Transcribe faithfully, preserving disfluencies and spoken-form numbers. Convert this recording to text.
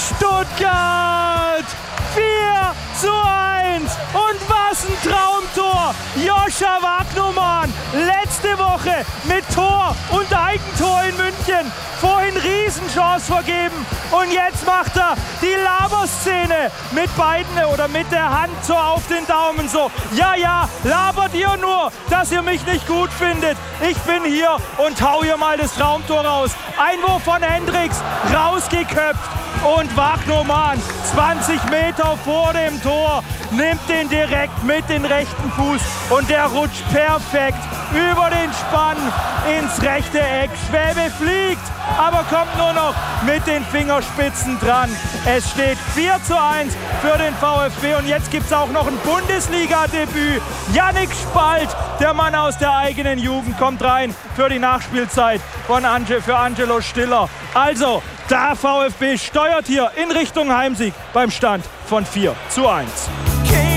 Stuttgart! vier zu eins! Und was ein Traumtor! Joscha Wagnumann, letzte Woche mit Tor und Eigentor in München. Vorhin Riesenchance vergeben und jetzt macht er die Laberszene mit beiden oder mit der Hand so auf den Daumen so. Ja, ja, labert ihr nur, dass ihr mich nicht gut findet. Ich bin hier und hau hier mal das Traumtor raus. Einwurf von Hendricks, rausgeköpft und Wagnumann zwanzig Meter vor dem Tor nimmt den direkt mit den rechten Fuß und der rutscht perfekt über den Spann ins rechte Eck. Schwäbe fliegt, aber kommt nur noch mit den Fingerspitzen dran. Es steht vier zu eins für den VfB und jetzt gibt es auch noch ein Bundesliga-Debüt. Yannick Spalt, der Mann aus der eigenen Jugend, kommt rein für die Nachspielzeit von Ange, für Angelo Stiller. Also, der VfB steuert hier in Richtung Heimsieg beim Stand von vier zu eins.